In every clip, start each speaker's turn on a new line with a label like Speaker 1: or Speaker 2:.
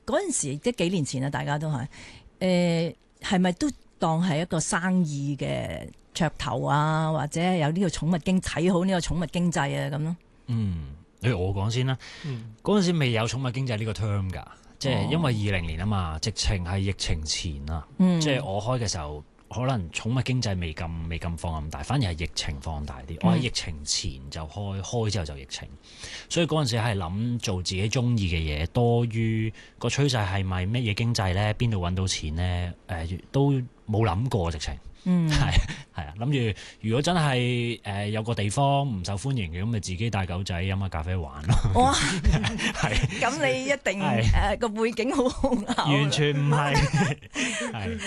Speaker 1: 嗰陣時即係幾年前啦，大家都係係咪都當係一個生意嘅噱頭啊，或者有呢個寵物經睇好呢個寵物經濟啊咁咯？
Speaker 2: 我講先啦。嗰陣時未有寵物經濟呢個 term 㗎，即係因為20年啊嘛，直情係疫情前啊，即係我開嘅時候。可能寵物經濟未咁放咁大，反而係疫情放大啲。我喺疫情前就開之後就疫情，所以嗰陣時係諗做自己中意嘅嘢，多於個趨勢係咪乜嘢經濟呢？邊度揾到錢呢？都冇諗過直情。係啊，諗住如果真係有個地方唔受歡迎嘅，咁咪自己帶狗仔飲下咖啡玩咯。
Speaker 1: 哇，
Speaker 2: 係
Speaker 1: 咁你一定個背景好雄厚。
Speaker 2: 完全唔係，係。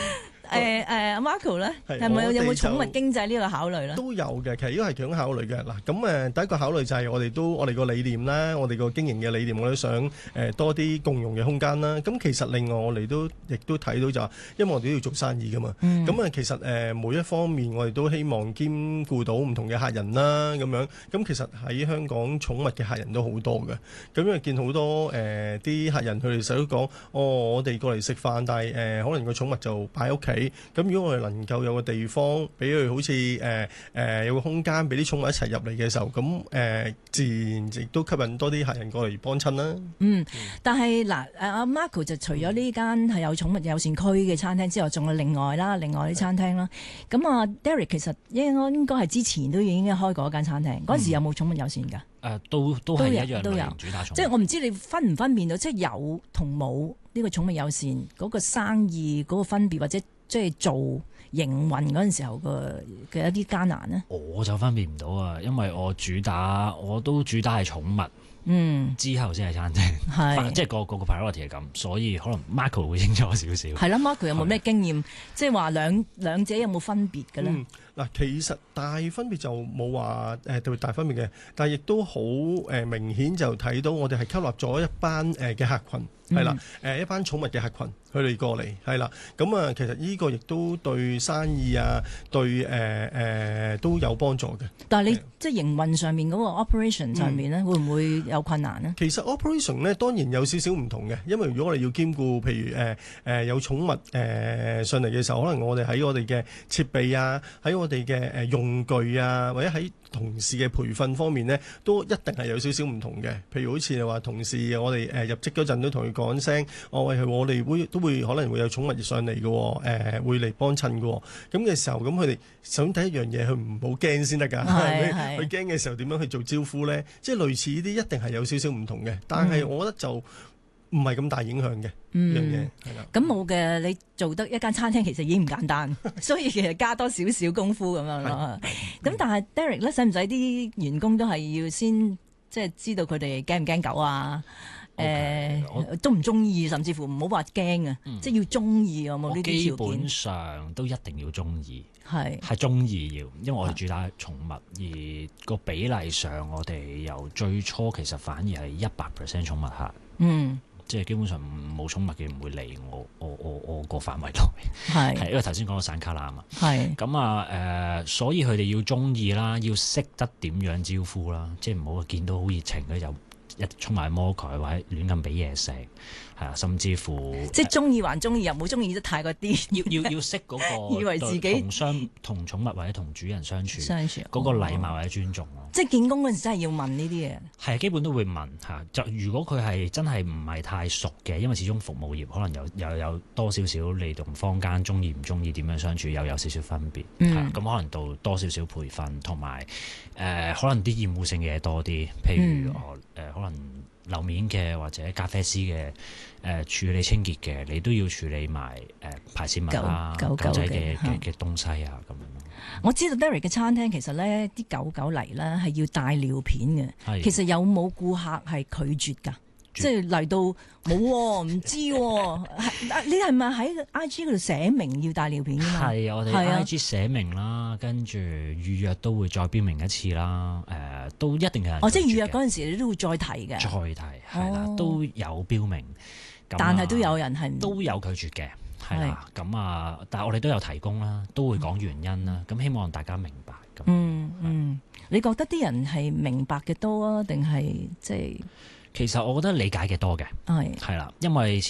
Speaker 1: Marco 咧，係咪有冇寵物經濟呢個考慮咧？
Speaker 3: 都有嘅，其實呢個係其中考慮嘅。嗱，咁第一個考慮就係我哋個理念啦，我哋個經營嘅理念，我都想多啲共用嘅空間啦。咁其實另外我哋亦都睇到就係，因為我哋都要做生意噶嘛。咁其實每一方面我哋都希望兼顧到唔同嘅客人啦，咁樣。咁其實喺香港寵物嘅客人都好多嘅。咁因為見好多啲客人佢哋成日都講，我哋過嚟食飯，但係可能個寵物就擺喺屋企。咁如果我哋能夠有個地方俾佢好似有個空間俾啲寵物一齊入嚟嘅時候，咁自然亦都吸引多啲客人過嚟幫襯啦。
Speaker 1: 但係嗱，阿 Marco 就除咗呢間係有寵物友善區嘅餐廳之外，仲有另外啲餐廳啦。咁啊 Derek 其實應該係之前都已經開過一間餐廳，嗰陣時有冇寵物友善㗎？
Speaker 2: 都係一樣
Speaker 1: 都有
Speaker 2: 主打寵物。
Speaker 1: 即係我唔知你分唔分辨到，即係有同冇呢個寵物友善嗰個生意嗰個分別，或者即係做營運嗰陣時候嘅一啲艱難呢？
Speaker 2: 我就分辨唔到啊，因為我都主打係寵物，之後先係餐廳，即係個 priority 係咁，所以可能 Marco 會清楚少少。係
Speaker 1: 啦，Marco 有冇咩經驗？即係話兩者有冇分別嘅咧？
Speaker 3: 嗱，其實大分別就冇話特別大分別嘅，但係亦都好明顯就睇到我哋係吸納咗一班嘅客群。係啦，一班寵物嘅客群，佢哋過嚟，係啦，咁啊，其實呢個亦都對生意啊，對都有幫助嘅。
Speaker 1: 但係你即係營運上面嗰個 operation 上面咧，會唔會有困難呢？
Speaker 3: 其實 operation 咧當然有少少唔同嘅，因為如果我哋要兼顧，譬如有寵物上嚟嘅時候，可能我哋喺我哋嘅設備啊，喺我哋嘅用具啊，或者喺同事嘅培訓方面呢，都一定係有少少唔同嘅。譬如好似話同事，我哋入職嗰陣都同佢講聲，我哋都會可能會有寵物上嚟嘅，會嚟幫襯嘅。咁嘅時候，咁佢哋首先第一樣嘢，佢唔好驚先得㗎。佢驚嘅時候點樣去做招呼呢？即係類似呢啲一定係有少少唔同嘅，但係我覺得就唔係咁大影響嘅樣嘢。係啦，
Speaker 1: 咁冇嘅，你做得一間餐廳其實已經唔簡單，所以其實加多少少功夫咁樣咯。咁但係 Derek 咧，使唔使啲員工都係要先即係知道佢哋驚唔驚狗啊？中唔中意，甚至乎唔好話驚啊，即係要中意有冇呢啲條件？基
Speaker 2: 本上都一定要中意，
Speaker 1: 係
Speaker 2: 中意要，因為我哋主打寵物，而個比例上我哋由最初其實反而係100% 寵物客，即係基本上冇寵物嘅唔會嚟我個範圍內，係因為頭先講到散卡啦嘛，係咁啊所以佢哋要中意啦，要識得點樣招呼啦，即係唔好見到好熱情嘅就一衝埋摸佢，或者亂咁俾嘢食，係啊，甚至乎
Speaker 1: 即係中意還中意，又冇中意得太過啲。
Speaker 2: 要識嗰個
Speaker 1: 以為自己
Speaker 2: 同寵物或者同主人相處嗰個禮貌或者尊重咯。
Speaker 1: 即係見工嗰陣時真係要問呢啲嘢。
Speaker 2: 係基本都會問嚇。就如果佢係真係唔係太熟嘅，因為始終服務業可能有多少少你同坊間中意唔中意點樣相處又有少少分別。咁可能到多少少培訓同埋可能啲厭惡性嘅嘢多啲，譬如可能樓面嘅或者咖啡師嘅處理清潔嘅，你都要處理埋排泄物啊、狗仔嘅東西啊咁樣。
Speaker 1: 我知道 Derek 嘅餐廳其實咧啲狗嚟咧係要帶尿片嘅，其實有冇顧客係拒絕㗎？即係嚟到冇喎，唔知喎。你係咪喺 IG 嗰度寫明要帶尿片㗎嘛？係
Speaker 2: 我哋 IG 寫明啦，跟住預約都會再標明一次啦。都一定係人。
Speaker 1: 即係預約嗰陣時，你都會再提嘅。
Speaker 2: 再提係啦，都有標明。
Speaker 1: 但係都有人係
Speaker 2: 都有拒絕嘅，係啦。咁啊，但係我哋都有提供啦，都會講原因啦。咁希望大家明白。
Speaker 1: 你覺得啲人係明白嘅多啊，定係即係？
Speaker 2: 其實我覺得理解嘅多嘅，係啦，因為